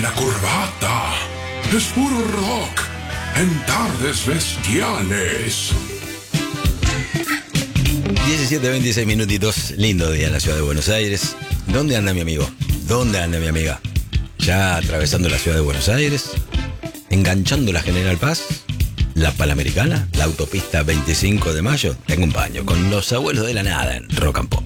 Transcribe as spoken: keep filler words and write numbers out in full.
la corbata. Es puro rock en Tardes Bestiales. diecisiete, veintiséis minutitos. Lindo día en la ciudad de Buenos Aires. ¿Dónde anda mi amigo? ¿Dónde anda mi amiga? Ya atravesando la ciudad de Buenos Aires, enganchando la General Paz, la Panamericana, la autopista veinticinco de mayo. Te acompaño con los abuelos de la nada en Rock and Pop.